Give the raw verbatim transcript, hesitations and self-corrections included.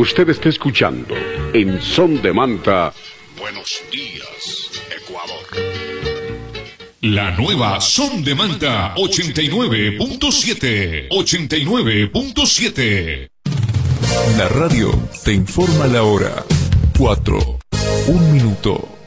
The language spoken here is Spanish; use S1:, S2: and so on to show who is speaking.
S1: Usted está escuchando en Son de Manta. Buenos días, Ecuador.
S2: La nueva Son de Manta ochenta y nueve punto siete. ochenta y nueve punto siete.
S3: La radio te informa la hora. Cuatro. Un minuto.